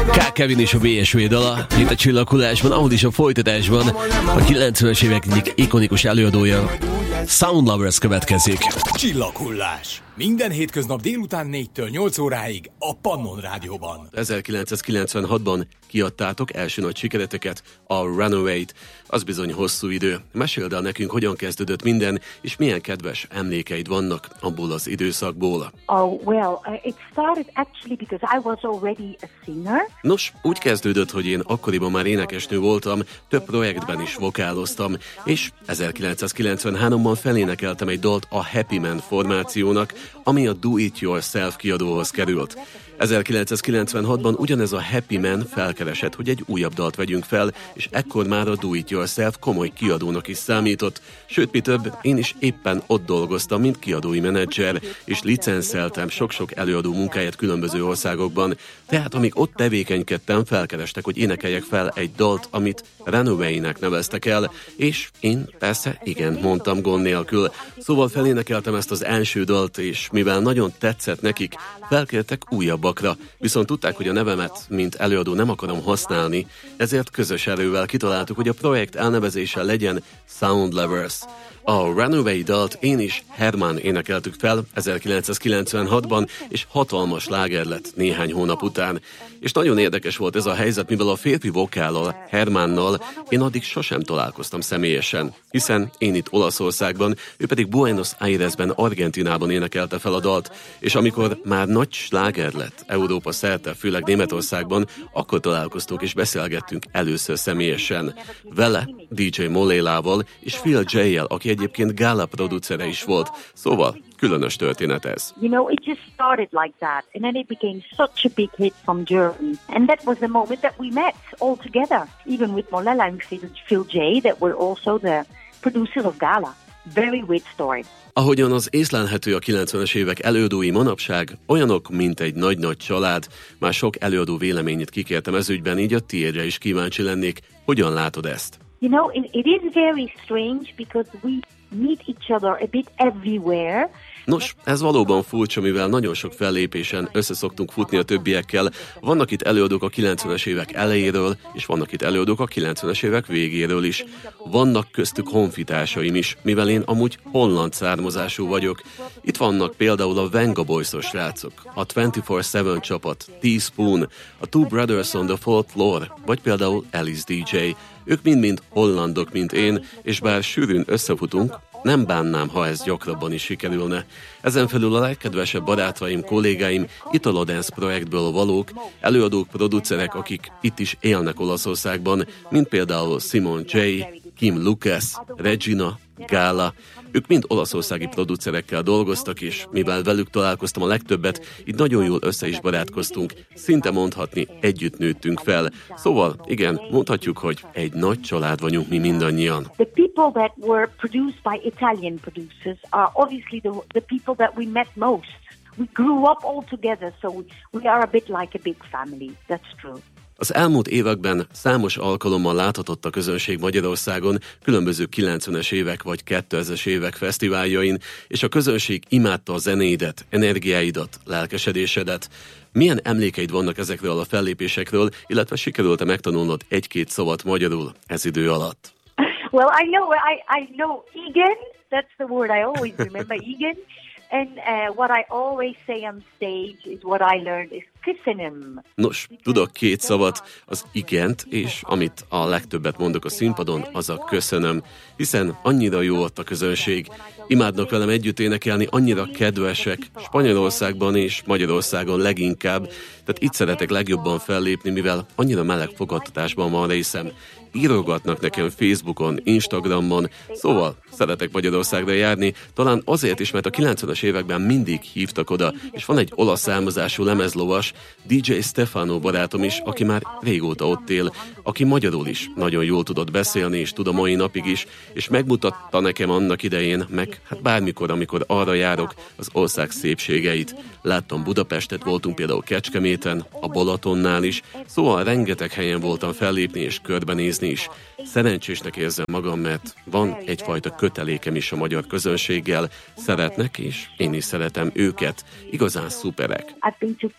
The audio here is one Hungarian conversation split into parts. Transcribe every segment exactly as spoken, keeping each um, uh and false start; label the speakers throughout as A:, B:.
A: K. Kevin és a vé es vé dala, itt a Csillaghullásban, ahol is a folytatásban a kilencvenes évek egyik ikonikus előadója, Sound Lovers következik.
B: Csillaghullás. Minden hétköznap délután négytől nyolc óráig a Pannon Rádióban.
A: ezerkilencszázkilencvenhatban kiadtátok első nagy sikereteket, a Runaway-t. Az bizony hosszú idő. Meséld el nekünk, hogyan kezdődött minden, és milyen kedves emlékeid vannak abból az időszakból.
C: Oh, well, uh, it started actually because I was already a singer.
A: Nos, úgy kezdődött, hogy én akkoriban már énekesnő voltam, több projektben is vokáloztam, és ezerkilencszázkilencvenháromban felénekeltem egy dalt a Happy Man formációnak, ami a Do It Yourself kiadóhoz került. ezerkilencszázkilencvenhatban ugyanez a Happy Man felkeresett, hogy egy újabb dalt vegyünk fel, és ekkor már a Do It Yourself komoly kiadónak is számított. Sőt, mi több, én is éppen ott dolgoztam, mint kiadói menedzser, és licenszeltem sok-sok előadó munkáját különböző országokban. Tehát amíg ott tevékenykedtem, felkerestek, hogy énekeljek fel egy dalt, amit Runaway-nek neveztek el, és én persze igen mondtam gond nélkül. Szóval felénekeltem ezt az első dalt, és mivel nagyon tetszett nekik, felkértek újabbakra. Viszont tudták, hogy a nevemet, mint előadó nem akarom használni, ezért közös erővel kitaláltuk, hogy a projekt elnevezése legyen Sound Lovers. A Runaway dalt én is Herman énekeltük fel ezerkilencszázkilencvenhatban, és hatalmas sláger lett néhány hónap után. És nagyon érdekes volt ez a helyzet, mivel a férfi vokállal, Hermannal én addig sosem találkoztam személyesen, hiszen én itt Olaszországban, ő pedig Buenos Airesben, Argentinában énekelte fel a dalt, és amikor már nagy sláger lett Európa szerte, főleg Németországban, akkor találkoztunk és beszélgettünk először személyesen. Vele, dé dzsé Molélával és Phil J-jel, aki egyébként gála producere is volt. Szóval különös történet ez.
C: You know, it just started like that, and then it became such a big hit from Germany. And that was the moment that we met all together, even with Molela and Phil J, that were also the producers of Gala. Very weird story.
A: Ahogyan az észlelhető a kilencvenes évek előadói manapság, olyanok, mint egy nagy-nagy család. Már sok előadó véleményét kikértem ez ügyben, így a tiédre is kíváncsi lennék. Hogyan látod ezt?
C: You know, it, it is very strange because we meet each other a bit everywhere.
A: Nos, ez valóban furcsa, mivel nagyon sok fellépésen összeszoktunk futni a többiekkel. Vannak itt előadók a kilencvenes évek elejéről, és vannak itt előadók a kilencvenes évek végéről is. Vannak köztük honfitársaim is, mivel én amúgy holland származású vagyok. Itt vannak például a Venga Boys-os srácok, a huszonnégy hét csapat, T-Spoon, a Two Brothers on the Fourth Floor, vagy például Alice dé dzsé. Ők mind-mind hollandok, mint én, és bár sűrűn összefutunk, nem bánnám, ha ez gyakrabban is sikerülne. Ezen felül a legkedvesebb barátaim, kollégáim Italo Dance projektből valók, előadók, producerek, akik itt is élnek Olaszországban, mint például Simon J, Kim Lucas, Regina, Gala. Ők mind olaszországi producerekkel dolgoztak, és mivel velük találkoztam a legtöbbet, így nagyon jól össze is barátkoztunk. Szinte mondhatni, együtt nőttünk fel. Szóval, igen, mondhatjuk, hogy egy nagy család vagyunk mi mindannyian.
C: The people that were produced by Italian producers are obviously the, the people that we met most. We grew up all together, so we, we are a bit like a big family. That's true.
A: Az elmúlt években számos alkalommal láthatott a közönség Magyarországon különböző kilencvenes évek vagy kétezres évek fesztiváljain, és a közönség imádta a zenéidet, energiáidat, lelkesedésedet. Milyen emlékeid vannak ezekről a fellépésekről, illetve sikerült-e megtanulnod egy-két szavat magyarul ez idő alatt?
C: Well, I know, I, I know igen, that's the word I always remember, igen. And uh, what I always say on stage is what I learned is köszönöm.
A: Nos, tudok két szavat, az igent, és amit a legtöbbet mondok a színpadon, az a köszönöm, hiszen annyira jó ott a közönség. Imádnak velem együtt énekelni, annyira kedvesek, Spanyolországban és Magyarországon leginkább, tehát itt szeretek legjobban fellépni, mivel annyira meleg fogadtatásban van részem. Írogatnak nekem Facebookon, Instagramon, szóval szeretek Magyarországra járni, talán azért is, mert a kilencvenes években mindig hívtak oda, és van egy olasz származású lemezlovas, dé dzsé Stefano barátom is, aki már régóta ott él, aki magyarul is nagyon jól tudott beszélni, és tud a mai napig is, és megmutatta nekem annak idején, meg hát bármikor, amikor arra járok, az ország szépségeit. Láttam Budapestet, voltunk például Kecskeméten, a Balatonnál is, szóval rengeteg helyen voltam fellépni és körbenézni is. Szerencsésnek érzem magam, mert van egyfajta kötelékem is a magyar közönséggel, szeretnek, és én is szeretem őket. Igazán szuperek.
C: I've been to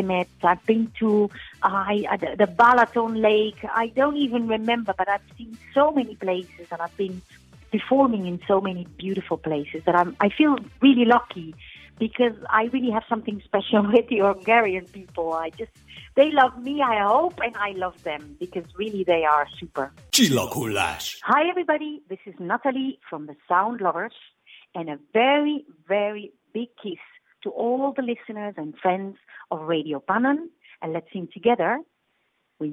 C: Yosemite. I've been to uh, I, uh, the, the Balaton Lake. I don't even remember, but I've seen so many places, and I've been performing in so many beautiful places that I'm, I feel really lucky, because I really have something special with the Hungarian people. I just, they love me, I hope, and I love them, because really they are super.
B: Csillaghullás.
C: Hi everybody, this is Natalie from the Sound Lovers, and a very, very big kiss to all the listeners and friends of Radio Pannon, and let's sing together